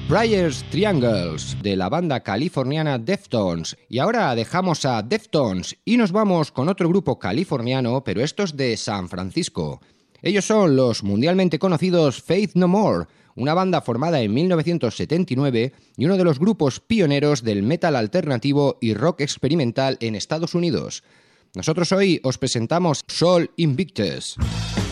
Prayers Triangles, de la banda californiana Deftones. Y ahora dejamos a Deftones y nos vamos con otro grupo californiano, pero estos de San Francisco. Ellos son los mundialmente conocidos Faith No More, una banda formada en 1979 y uno de los grupos pioneros del metal alternativo y rock experimental en Estados Unidos. Nosotros hoy os presentamos Sol Invictus.